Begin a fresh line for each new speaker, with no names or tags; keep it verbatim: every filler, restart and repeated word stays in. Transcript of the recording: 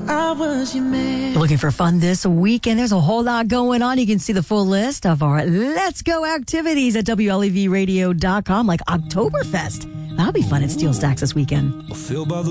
I was your man.
You're looking for fun this weekend? There's a whole lot going on. You can see the full list of our Let's Go activities at W L E V radio dot com, like Oktoberfest. That'll be fun at Steel Stacks this weekend.